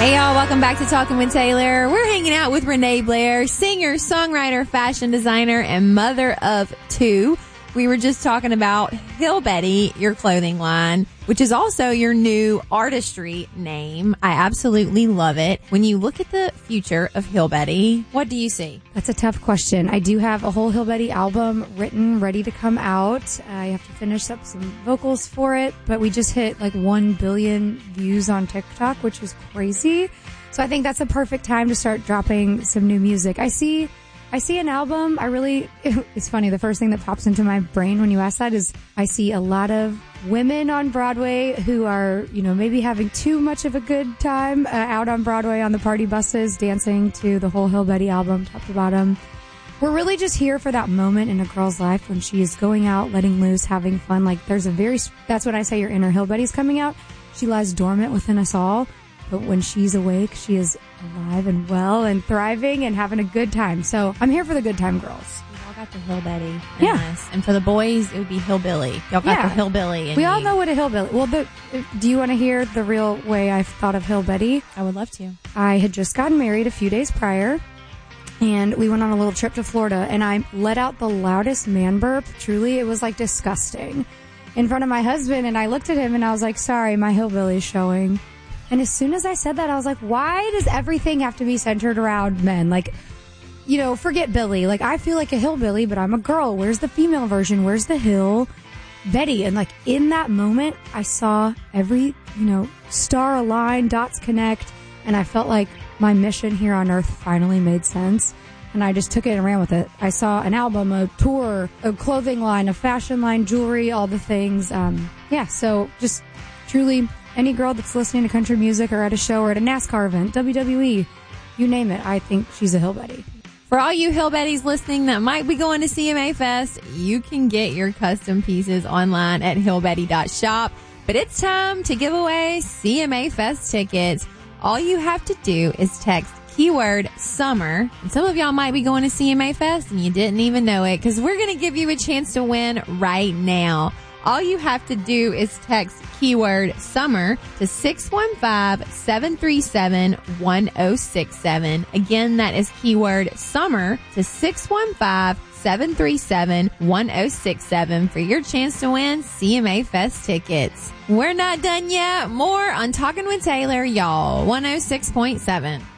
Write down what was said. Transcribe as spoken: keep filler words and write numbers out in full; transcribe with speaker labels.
Speaker 1: Hey y'all, welcome back to Talking with Taylor. We're hanging out with Renee Blair, singer, songwriter, fashion designer, and mother of two. We were just talking about Hill Betty, your clothing line, which is also your new artistry name. I absolutely love it. When you look at the future of Hill Betty, what do you see?
Speaker 2: That's a tough question. I do have a whole Hill Betty album written, ready to come out. I have to finish up some vocals for it, but we just hit like one billion views on TikTok, which is crazy. So I think that's a perfect time to start dropping some new music. I see I see an album. I really, it's funny. The first thing that pops into my brain when you ask that is I see a lot of women on Broadway who are, you know, maybe having too much of a good time uh, out on Broadway on the party buses, dancing to the whole Hill Betty album, top to bottom. We're really just here for that moment in a girl's life when she is going out, letting loose, having fun. Like there's a very, that's when I say your inner Hill Betty's coming out. She lies dormant within us all. But when she's awake, she is alive and well and thriving and having a good time. So I'm here for the good time girls.
Speaker 1: We all got the Hill Betty in
Speaker 2: yeah.
Speaker 1: this. And for the boys, it would be Hillbilly. Y'all got
Speaker 2: yeah.
Speaker 1: the Hillbilly in
Speaker 2: We all
Speaker 1: you.
Speaker 2: know what a hillbilly. Well, the, do you want to hear the real way I've thought of Hill Betty?
Speaker 1: I would love to.
Speaker 2: I had just gotten married a few days prior, and we went on a little trip to Florida, and I let out the loudest man burp. Truly, it was like disgusting in front of my husband, and I looked at him and I was like, sorry, my hillbilly's showing. And as soon as I said that, I was like, why does everything have to be centered around men? Like, you know, forget Billy. Like, I feel like a hillbilly, but I'm a girl. Where's the female version? Where's the Hill Betty? And like in that moment, I saw every, you know, star align, dots connect. And I felt like my mission here on earth finally made sense. And I just took it and ran with it. I saw an album, a tour, a clothing line, a fashion line, jewelry, all the things. Um, yeah, so just truly any girl that's listening to country music or at a show or at a NASCAR event, W W E, you name it, I think she's a Hill Betty.
Speaker 1: For all you Hill Betties listening that might be going to C M A Fest, you can get your custom pieces online at hill betty dot shop. But it's time to give away C M A Fest tickets. All you have to do is text keyword summer. And some of y'all might be going to C M A Fest and you didn't even know it, because we're going to give you a chance to win right now. All you have to do is text keyword summer to six one five, seven three seven, one oh six seven. Again, that is keyword summer to six one five, seven three seven, one oh six seven for your chance to win C M A Fest tickets. We're not done yet. More on Talking with Taylor, y'all. one oh six point seven.